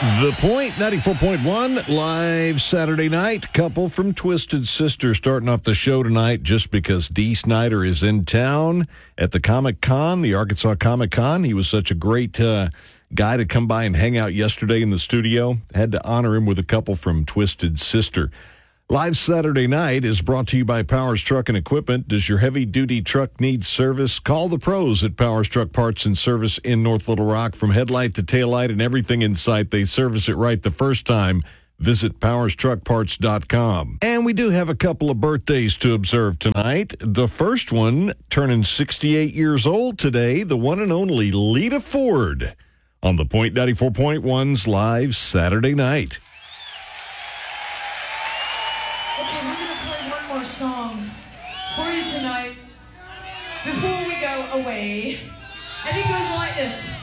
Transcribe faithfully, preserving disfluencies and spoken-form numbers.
The Point, ninety-four point one, live Saturday night. Couple from Twisted Sister starting off the show tonight just because Dee Snider is in town at the Comic-Con, the Arkansas Comic-Con. He was such a great uh, guy to come by and hang out yesterday in the studio. Had to honor him with a couple from Twisted Sister. Live Saturday night is brought to you by Powers Truck and Equipment. Does your heavy-duty truck need service? Call the pros at Powers Truck Parts and Service in North Little Rock. From headlight to taillight and everything in sight, they service it right the first time. Visit powers truck parts dot com. And we do have a couple of birthdays to observe tonight. The first one, turning sixty-eight years old today, the one and only Lita Ford on The Point ninety-four point one's live Saturday night. Song for you tonight before we go away. I think it goes like this.